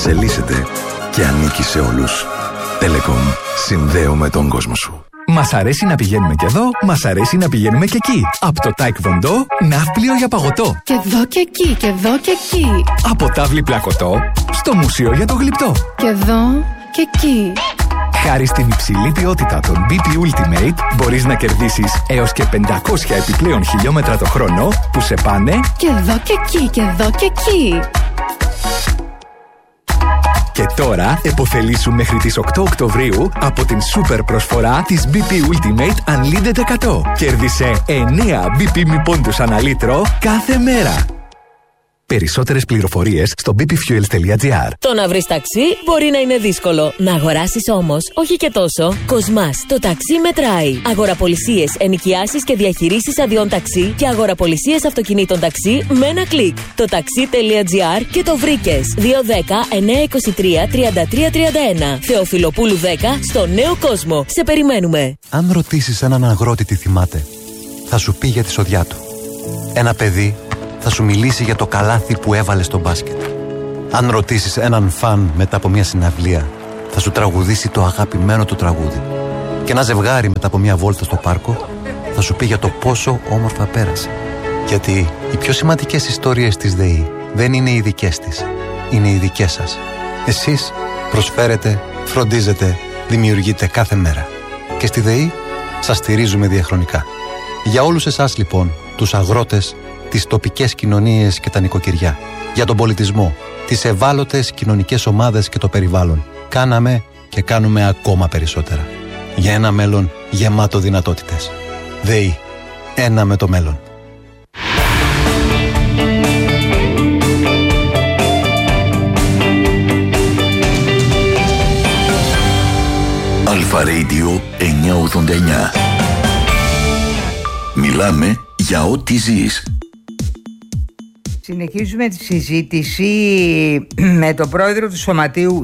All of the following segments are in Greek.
εξελίσσεται και ανήκει σε όλους. Telecom. Συνδέουμε τον κόσμο σου. Μας αρέσει να πηγαίνουμε και εδώ, μας αρέσει να πηγαίνουμε και εκεί. Από το Taekwondo, ναύπλιο για παγωτό. Και εδώ και εκεί, και εδώ και εκεί. Από τάβλη πλακωτό, στο μουσείο για το γλυπτό. Και εδώ και εκεί. Χάρη στην υψηλή ποιότητα των BP Ultimate, μπορείς να κερδίσεις έως και 500 επιπλέον χιλιόμετρα το χρόνο που σε πάνε και εδώ και εκεί, και εδώ και εκεί. Και τώρα επωφελήσου μέχρι τις 8 Οκτωβρίου από την σούπερ προσφορά της BP Ultimate Unlimited 100. Κέρδισε 9 BP μη πόντους ανά λίτρο κάθε μέρα. Περισσότερες πληροφορίες στο bpfuels.gr. Το να βρεις ταξί μπορεί να είναι δύσκολο. Να αγοράσεις όμως, όχι και τόσο. Κοσμάς, το ταξί μετράει. Αγοραπολισίες, ενοικιάσεις και διαχειρήσεις αδειών ταξί και αγοραπολισίες αυτοκινήτων ταξί με ένα κλικ. Το ταξί.gr και το βρήκες. 210-923-3331. Θεοφιλοπούλου 10 στο Νέο Κόσμο. Σε περιμένουμε. Αν ρωτήσεις έναν αγρότη τι θυμάται, θα σου πει για τη σοδιά του. Ένα παιδί θα σου μιλήσει για το καλάθι που έβαλε στο μπάσκετ. Αν ρωτήσεις έναν φαν μετά από μια συναυλία, θα σου τραγουδήσει το αγαπημένο του τραγούδι. Και ένα ζευγάρι μετά από μια βόλτα στο πάρκο θα σου πει για το πόσο όμορφα πέρασε. Γιατί οι πιο σημαντικές ιστορίες της ΔΕΗ δεν είναι οι δικές της, είναι οι δικές σας. Εσείς προσφέρετε, φροντίζετε, δημιουργείτε κάθε μέρα. Και στη ΔΕΗ σας στηρίζουμε διαχρονικά. Για όλους εσάς λοιπόν, τους αγρότες, τις τοπικές κοινωνίες και τα νοικοκυριά, για τον πολιτισμό, τις ευάλωτες κοινωνικές ομάδες και το περιβάλλον, κάναμε και κάνουμε ακόμα περισσότερα. Για ένα μέλλον γεμάτο δυνατότητες. ΔΕΗ. Ένα με το μέλλον. Αλφα Radio 989. Μιλάμε για ό,τι ζεις. Συνεχίζουμε τη συζήτηση με τον πρόεδρο του Σωματείου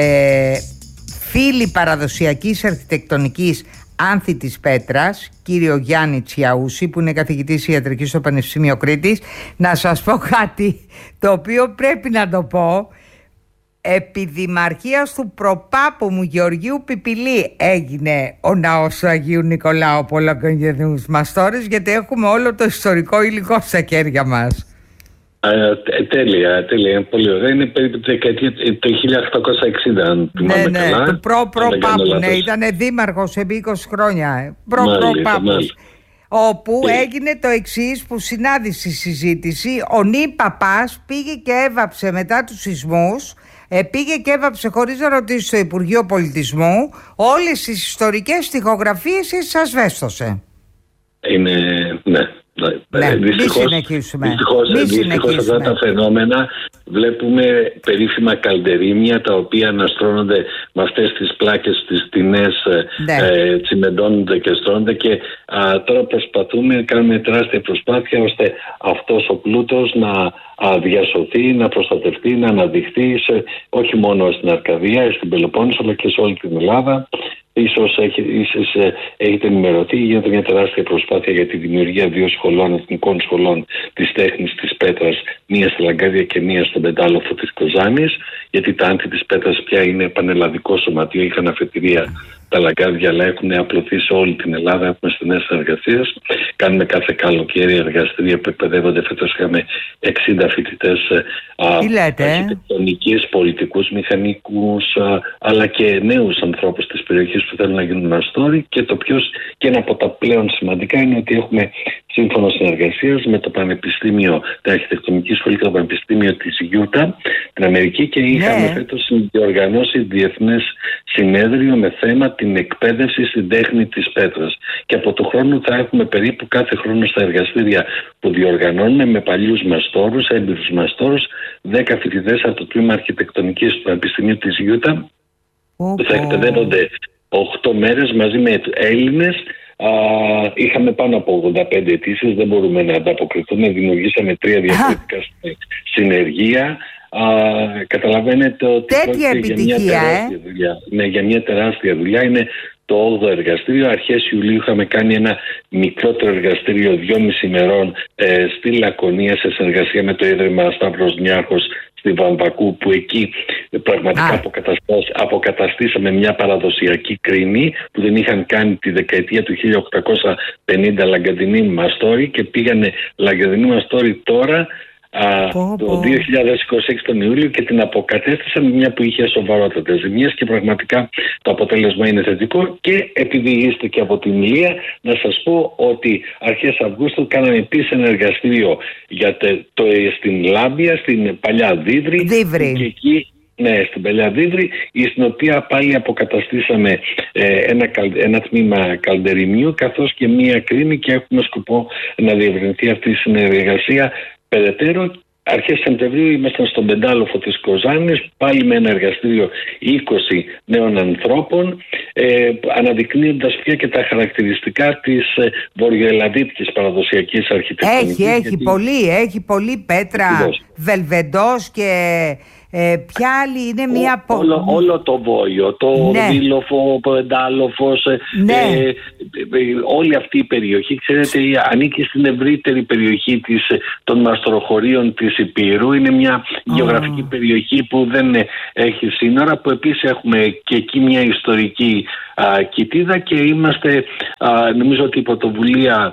φίλη παραδοσιακής αρχιτεκτονικής Άνθη της Πέτρας, κύριο Γιάννη Τσιαούση, που είναι καθηγητής ιατρικής στο Πανεπιστήμιο Κρήτης. Να σας πω κάτι το οποίο πρέπει να το πω. Επί δημαρχίας του προπάπου μου Γεωργίου Πιπηλή έγινε ο ναός του Αγίου Νικολάου Πολλοκογεννούς Μαστόρες, γιατί έχουμε όλο το ιστορικό υλικό στα χέρια μας. Τέλεια, πολύ ωραία. Είναι περίπου το 1860, αν θυμάμαι καλά. Ναι, του προπάπου, ναι, ήταν δήμαρχος επί 20 χρόνια. Προπάπους. Όπου έγινε το εξής που συνάντησε στη συζήτηση. Ο Νι Παπάς πήγε και έβαψε μετά τους σεισμούς, πήγε και έβαψε χωρίς να ρωτήσει στο Υπουργείο Πολιτισμού όλες τις ιστορικές στιχογραφίες και τις ασβέστωσε. Ναι, δυστυχώς αυτά τα φαινόμενα βλέπουμε περίφημα καλντερίμια τα οποία αναστρώνονται με αυτές τις πλάκες, τις τεινές, τσιμεντώνονται και στρώνονται, και τώρα προσπαθούμε, κάνουμε τεράστια προσπάθεια ώστε αυτός ο πλούτος να διασωθεί, να προστατευτεί, να αναδειχθεί όχι μόνο στην Αρκαδία, στην Πελοπόννησο, αλλά και σε όλη την Ελλάδα. Ίσως έχετε ενημερωθεί, γίνεται μια τεράστια προσπάθεια για τη δημιουργία 2 σχολών, εθνικών σχολών της τέχνης της Πέτρας, μία στη Λαγκάδια και μία στον Πεντάλοφο της Κοζάνης, γιατί τα Άνθη της Πέτρας πια είναι πανελλαδικό σωματείο, είχαν αφετηρία τα Λαγκάδια, αλλά έχουν απλωθεί σε όλη την Ελλάδα, έχουμε στενές συνεργασίες. Κάνουμε κάθε καλοκαίρι εργαστήρια που εκπαιδεύονται. Φέτος είχαμε 60 φοιτητές αρχιτεκτονικής, πολιτικούς, μηχανικούς, αλλά και νέους ανθρώπους της περιοχής που θέλουν να γίνουν μαστόροι. Και ένα από τα πλέον σημαντικά είναι ότι έχουμε σύμφωνο συνεργασίας με το Πανεπιστήμιο, την Αρχιτεκτονική Σχολή και το Πανεπιστήμιο της Γιούτα, την Αμερική, και είχαμε φέτος διοργανώσει διεθνές συνέδριο με θέμα την εκπαίδευση στην τέχνη της Πέτρας. Και από το χρόνο θα έχουμε περίπου κάθε χρόνο στα εργαστήρια που διοργανώνουμε με παλιούς μαστόρους, έμπειρους μαστόρους, 10 φοιτητές από το τμήμα Αρχιτεκτονικής του Πανεπιστημίου της Γιούτα, που θα εκπαιδεύονται 8 μέρες μαζί με Έλληνες. Είχαμε πάνω από 85 αιτήσεις, δεν μπορούμε να ανταποκριθούμε. Δημιουργήσαμε 3 διαφορετικά συνεργεία. Καταλαβαίνετε ότι τέτοια επιτυχία, για μια τεράστια δουλειά. Είναι το 8ο εργαστήριο. Αρχές Ιουλίου είχαμε κάνει ένα μικρότερο εργαστήριο 2,5 ημερών στη Λακωνία σε συνεργασία με το Ίδρυμα Σταύρος Νιάρχος στη Βαμβακού, που εκεί πραγματικά αποκαταστήσαμε μια παραδοσιακή κρίνη που δεν είχαν κάνει τη δεκαετία του 1850 λαγκαδινή μαστόρι, και πήγανε λαγκαδινή μαστόρι τώρα το 2026 τον Ιούλιο και την αποκατέστησαν, μια που είχε σοβαρότατες ζημιές, και πραγματικά το αποτέλεσμα είναι θετικό. Και επειδή είστε και από την Ηλία, να σας πω ότι αρχές Αυγούστου κάναμε επίσης ένα εργαστήριο στην Λάμπια, στην παλιά Δίδρη. Και εκεί, ναι, στην παλιά Δίδρη, στην οποία πάλι αποκαταστήσαμε ένα τμήμα καλντεριμιού καθώς και μία κρίνη, και έχουμε σκοπό να διευρυνθεί αυτή η συνεργασία περαιτέρω. Αρχές Σεπτεμβρίου ήμασταν στον Πεντάλοφο της Κοζάνης, πάλι με ένα εργαστήριο 20 νέων ανθρώπων, αναδεικνύοντας πια και τα χαρακτηριστικά της βορειοελλαδίτικης παραδοσιακής αρχιτεκτονικής. Έχει πολύ πέτρα, βελβεντός και ποια άλλη είναι μια... Όλο το Βόλιο, το Δήλοφο, ο Πεντάλοφος, όλη αυτή η περιοχή, ξέρετε, ανήκει στην ευρύτερη περιοχή των μαστροχωρίων της Υπήρου. Είναι μια γεωγραφική περιοχή που δεν έχει σύνορα, που επίσης έχουμε και εκεί μια ιστορική κοιτίδα, και είμαστε, νομίζω ότι η πρωτοβουλία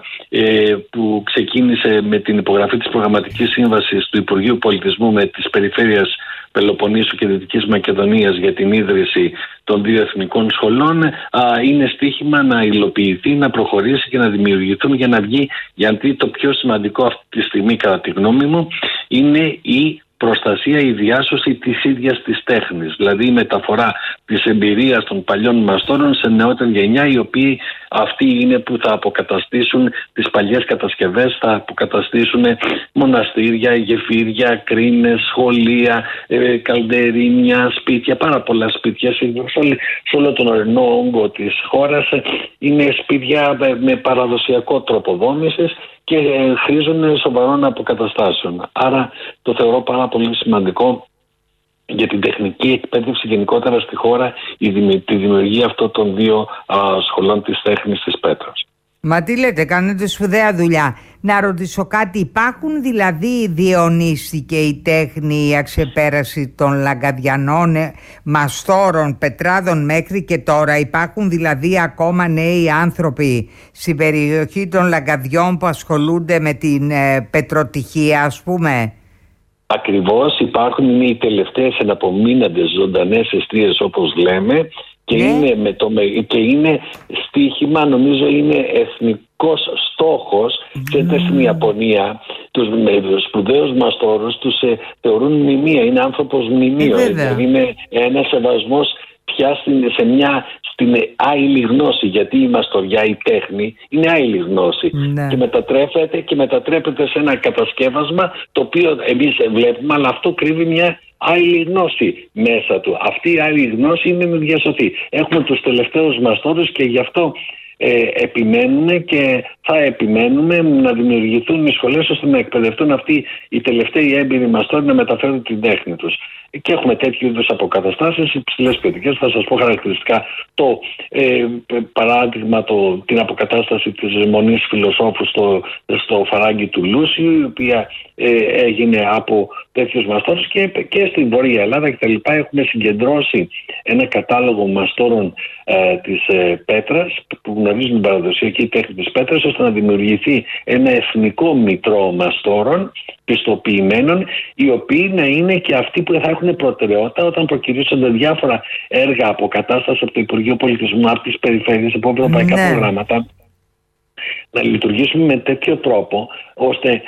που ξεκίνησε με την υπογραφή της προγραμματικής σύμβασης του Υπουργείου Πολιτισμού με τις περιφέρειες Πελοποννήσου και Δυτικής Μακεδονίας για την ίδρυση των 2 εθνικών σχολών, είναι στοίχημα να υλοποιηθεί, να προχωρήσει και να δημιουργηθούν, για να βγει, γιατί το πιο σημαντικό αυτή τη στιγμή, κατά τη γνώμη μου, είναι η προστασία, η διάσωση της ίδιας της τέχνης. Δηλαδή η μεταφορά της εμπειρίας των παλιών μαστόρων σε νεότερη γενιά, οι οποίοι αυτοί είναι που θα αποκαταστήσουν τις παλιές κατασκευές, θα αποκαταστήσουν μοναστήρια, γεφύρια, κρίνες, σχολεία, καλντερίμια, σπίτια, πάρα πολλά σπίτια σε όλο τον ορεινό όγκο της χώρας. Είναι σπίτια με παραδοσιακό τρόπο δόμησης και χρήζουν σοβαρών αποκαταστάσεων. Άρα το θεωρώ πάρα πολύ σημαντικό για την τεχνική εκπαίδευση γενικότερα στη χώρα τη δημιουργία αυτών των 2 σχολών της τέχνης της Πέτρας. Μα τι λέτε, κάνετε σπουδαία δουλειά. Να ρωτήσω κάτι, υπάρχουν δηλαδή διαιωνίστηκε η τέχνη, η αξεπέραση των λαγκαδιανών μαστόρων, πετράδων μέχρι και τώρα? Υπάρχουν δηλαδή ακόμα νέοι άνθρωποι στην περιοχή των λαγκαδιών που ασχολούνται με την πετροτυχία, ας πούμε? Ακριβώς, υπάρχουν, είναι οι τελευταίες εναπομείναντες ζωντανές εστίες, όπως λέμε, και είναι στοίχημα, νομίζω είναι εθνικός στόχος. Ξέρετε, στην Ιαπωνία τους σπουδαίους μαστόρους τους θεωρούν μνημεία, είναι άνθρωπος μνημείο, δηλαδή είναι ένα σεβασμός πια στην άειλη γνώση, γιατί η μαστοριά, η τέχνη είναι άειλη γνώση, και μετατρέπεται σε ένα κατασκεύασμα το οποίο εμείς βλέπουμε, αλλά αυτό κρύβει μια άειλη γνώση μέσα του. Αυτή η άειλη γνώση είναι να διασωθεί. Έχουμε τους τελευταίους μαστόρους και γι' αυτό επιμένουμε και θα επιμένουμε να δημιουργηθούν οι σχολές ώστε να εκπαιδευτούν αυτοί οι τελευταίοι έμπειροι μαστόροι να μεταφέρουν την τέχνη τους. Και έχουμε τέτοιου είδους αποκαταστάσεις υψηλές ποιοτικές. Θα σας πω χαρακτηριστικά το παράδειγμα, την αποκατάσταση της Μονής Φιλοσόφου στο Φαράγγι του Λούσιου, η οποία έγινε από τέτοιους μαστόρους, και στην Βόρεια Ελλάδα κτλ. Έχουμε συγκεντρώσει ένα κατάλογο μαστόρων της Πέτρας που γνωρίζουν την παραδοσιακή τέχνη της Πέτρας, ώστε να δημιουργηθεί ένα εθνικό μητρό μαστόρων πιστοποιημένων, οι οποίοι να είναι και αυτοί που θα έχουν προτεραιότητα όταν προκυρήσονται διάφορα έργα αποκατάσταση από το Υπουργείο Πολιτισμού, από τις περιφέρειες, από ευρωπαϊκά προγράμματα. Να λειτουργήσουμε με τέτοιο τρόπο ώστε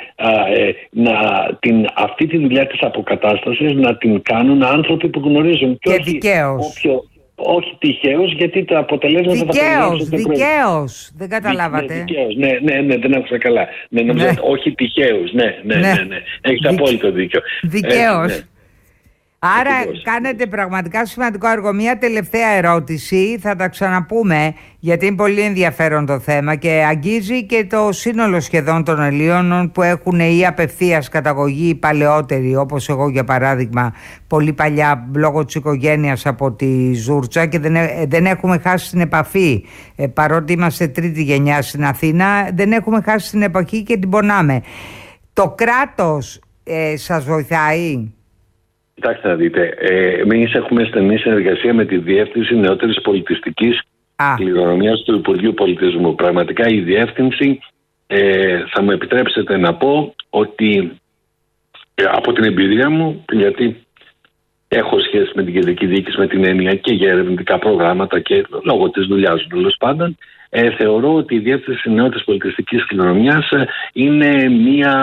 αυτή τη δουλειά της αποκατάστασης να την κάνουν άνθρωποι που γνωρίζουν. Και δικαίως. Όχι τυχαίως, γιατί τα αποτελέσματα δικαίως. Δεν καταλάβατε. Ναι, δεν άκουσα καλά. Όχι τυχαίως. Ναι. Έχετε απόλυτο δίκιο. Δικαίως. Άρα κάνετε πραγματικά σημαντικό έργο. Μια τελευταία ερώτηση, θα τα ξαναπούμε, γιατί είναι πολύ ενδιαφέρον το θέμα και αγγίζει και το σύνολο σχεδόν των Ελλήνων που έχουν ή απευθείας καταγωγή ή παλαιότεροι, όπως εγώ για παράδειγμα, πολύ παλιά λόγω της οικογένειας από τη Ζούρτσα, και δεν έχουμε χάσει την επαφή. Παρότι είμαστε τρίτη γενιά στην Αθήνα, δεν έχουμε χάσει την επαφή και την πονάμε. Το κράτος σας βοηθάει? Κοιτάξτε να δείτε, εμείς έχουμε στενή συνεργασία με τη Διεύθυνση Νεότερης Πολιτιστικής Κληρονομιάς του Υπουργείου Πολιτισμού. Πραγματικά η Διεύθυνση, θα μου επιτρέψετε να πω ότι από την εμπειρία μου, γιατί έχω σχέση με την κεντρική διοίκηση με την έννοια και για ερευνητικά προγράμματα και λόγω της δουλειάς μου τέλος πάντων, θεωρώ ότι η Διεύθυνση Νεότερης Πολιτιστικής Κληρονομιάς είναι μια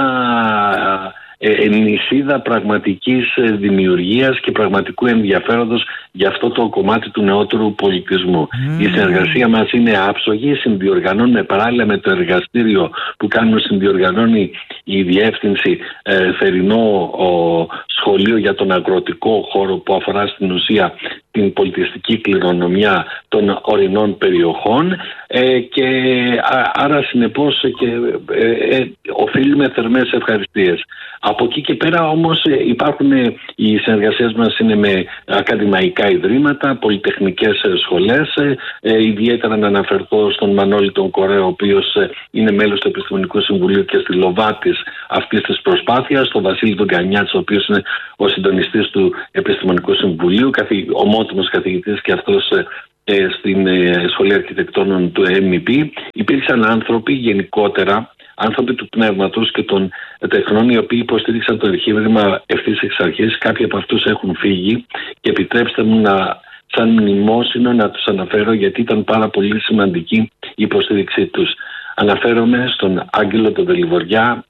νησίδα πραγματικής δημιουργίας και πραγματικού ενδιαφέροντος για αυτό το κομμάτι του νεότερου πολιτισμού. Η συνεργασία μας είναι άψογη, συνδιοργανώνουμε παράλληλα με το εργαστήριο που συνδιοργανώνει η Διεύθυνση θερινό σχολείο για τον αγροτικό χώρο που αφορά στην ουσία την πολιτιστική κληρονομιά των ορεινών περιοχών και άρα συνεπώς και οφείλουμε θερμές ευχαριστίες. Από εκεί και πέρα όμως υπάρχουν, οι συνεργασίες μας είναι με ακαδημαϊκά ιδρύματα, πολυτεχνικές σχολές, ιδιαίτερα να αναφερθώ στον Μανώλη τον Κορέο, ο οποίος είναι μέλος του Επιστημονικού Συμβουλίου και στη Λοβάτης αυτής της προσπάθειας, τον Βασίλη τον Κανιάτση, ο οποίος είναι ο συντονιστής του Επιστημονικού Συμβουλίου, ομότιμος καθηγητής και αυτός στην Σχολή Αρχιτεκτόνων του MEP. Υπήρξαν άνθρωποι γενικότερα, άνθρωποι του πνεύματος και των τεχνών, οι οποίοι υποστήριξαν το αρχίδρυμα ευθύς εξ αρχής. Κάποιοι από αυτούς έχουν φύγει και επιτρέψτε μου σαν μνημόσυνο να τους αναφέρω, γιατί ήταν πάρα πολύ σημαντική η υποστήριξή τους. Αναφέρομαι στον Άγγελο τον Δελιβοριά,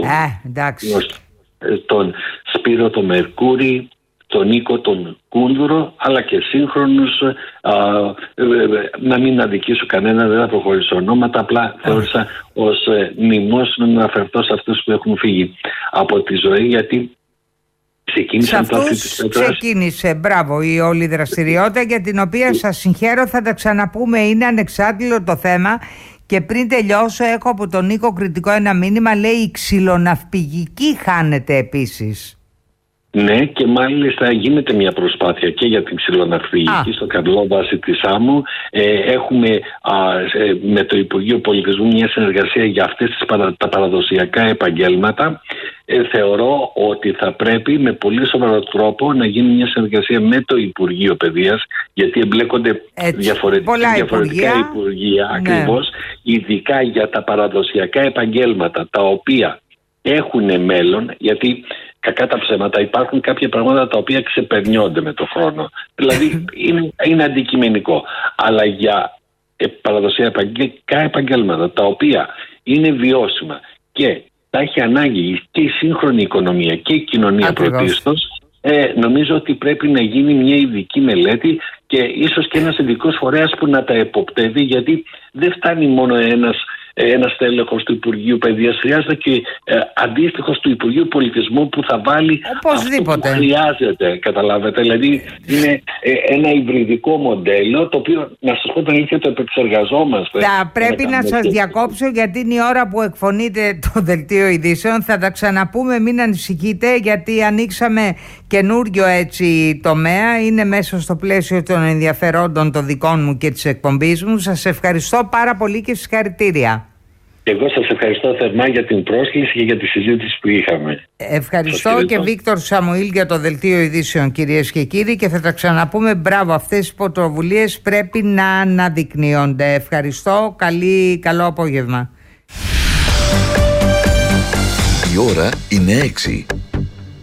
τον Σπύρο τον Μερκούρη, τον Νίκο τον Κούλδουρο, αλλά και σύγχρονους, να μην αδικήσω κανένα, δεν θα προχωρήσω ονόματα, απλά θεώρησα ως μνημόσυνο να αναφερθώ σε αυτούς που έχουν φύγει από τη ζωή, γιατί ξεκίνησαν το αυτοί. Ξεκίνησε, μπράβο, η όλη δραστηριότητα, για την οποία σας συγχαίρω. Θα τα ξαναπούμε, είναι ανεξάρτητο το θέμα. Και πριν τελειώσω, έχω από τον Νίκο Κρητικό ένα μήνυμα, λέει η ξυλοναυπηγική χάνεται επίσης. Ναι, και μάλιστα γίνεται μια προσπάθεια και για την ξυλοναυπηγική στο Καρλό βάση της άμμου. Έχουμε με το Υπουργείο Πολιτισμού μια συνεργασία για αυτές τα παραδοσιακά επαγγέλματα. Θεωρώ ότι θα πρέπει με πολύ σοβαρό τρόπο να γίνει μια συνεργασία με το Υπουργείο Παιδείας, γιατί εμπλέκονται διαφορετικά υπουργεία ακριβώς, ειδικά για τα παραδοσιακά επαγγέλματα τα οποία έχουν μέλλον, γιατί κακά τα ψέματα υπάρχουν κάποια πράγματα τα οποία ξεπερνιόνται με το χρόνο. Δηλαδή είναι αντικειμενικό. Αλλά για παραδοσιακά επαγγέλματα τα οποία είναι βιώσιμα και τα έχει ανάγκη και η σύγχρονη οικονομία και η κοινωνία πρωτίστως, νομίζω ότι πρέπει να γίνει μια ειδική μελέτη και ίσως και ένας ειδικός φορέας που να τα εποπτεύει, γιατί δεν φτάνει μόνο ένας τέλεχος του Υπουργείου Παιδείας, χρειάζεται και αντίστοιχος του Υπουργείου Πολιτισμού που θα βάλει οπωσδήποτε αυτό που χρειάζεται, καταλάβετε. Δηλαδή είναι ένα υβριδικό μοντέλο, το οποίο, να σας πω την αλήθεια, το επεξεργαζόμαστε. Πρέπει να σας διακόψω, γιατί είναι η ώρα που εκφωνείτε το δελτίο ειδήσεων. Θα τα ξαναπούμε, μην ανησυχείτε, γιατί ανοίξαμε καινούριο έτσι τομέα. Είναι μέσα στο πλαίσιο των ενδιαφερόντων των δικών μου και της εκπομπής μου. Σας ευχαριστώ πάρα πολύ και συγχαρητήρια. Εγώ σας ευχαριστώ θερμά για την πρόσκληση και για τη συζήτηση που είχαμε. Ευχαριστώ και Βίκτορ Σαμουήλ για το δελτίο ειδήσεων, κυρίες και κύριοι, και θα τα ξαναπούμε. Μπράβο, αυτές οι πρωτοβουλίες πρέπει να αναδεικνύονται. Ευχαριστώ, καλό απόγευμα. Η ώρα είναι 6.